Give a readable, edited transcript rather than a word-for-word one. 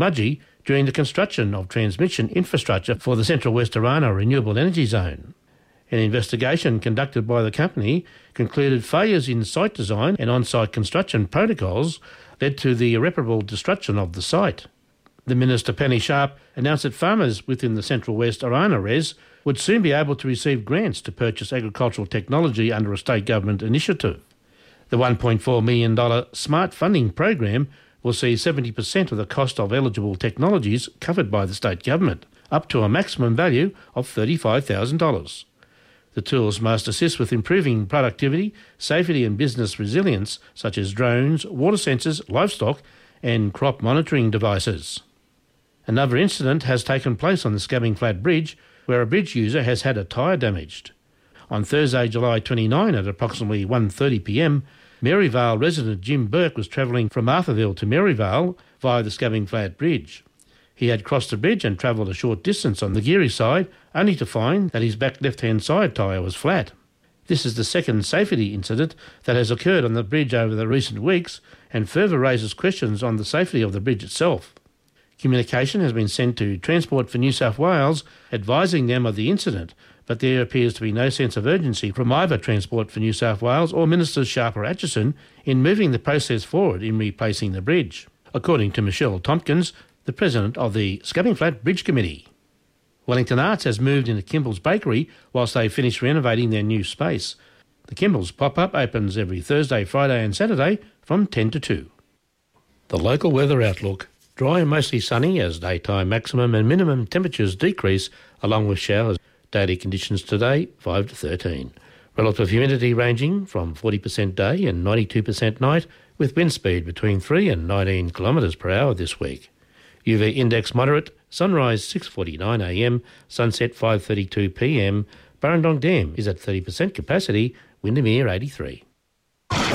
Mudgee during the construction of transmission infrastructure for the Central West Orana Renewable Energy Zone. An investigation conducted by the company concluded failures in site design and on-site construction protocols led to the irreparable destruction of the site. The Minister, Penny Sharp, announced that farmers within the Central West Orana Res would soon be able to receive grants to purchase agricultural technology under a state government initiative. The $1.4 million Smart Funding program will see 70% of the cost of eligible technologies covered by the state government, up to a maximum value of $35,000. The tools must assist with improving productivity, safety and business resilience, such as drones, water sensors, livestock and crop monitoring devices. Another incident has taken place on the Scabbing Flat Bridge, where a bridge user has had a tyre damaged. On Thursday, July 29 at approximately 1:30 p.m, Maryvale resident Jim Burke was travelling from Arthurville to Maryvale via the Scabbing Flat Bridge. He had crossed the bridge and travelled a short distance on the Geary side, only to find that his back left-hand side tyre was flat. This is the second safety incident that has occurred on the bridge over the recent weeks and further raises questions on the safety of the bridge itself. Communication has been sent to Transport for New South Wales advising them of the incident, but there appears to be no sense of urgency from either Transport for New South Wales or Ministers Sharp or Atchison in moving the process forward in replacing the bridge, according to Michelle Tompkins, the President of the Scabbing Flat Bridge Committee. Wellington Arts has moved into Kimball's Bakery whilst they finish renovating their new space. The Kimball's pop-up opens every Thursday, Friday and Saturday from 10 to 2. The local weather outlook. Dry and mostly sunny as daytime maximum and minimum temperatures decrease along with showers. Daily conditions today 5 to 13. Relative humidity ranging from 40% day and 92% night with wind speed between 3 and 19 kilometres per hour this week. UV index moderate, sunrise 6:49 a.m, sunset 5:32 p.m. Burrendong Dam is at 30% capacity, Windermere 83.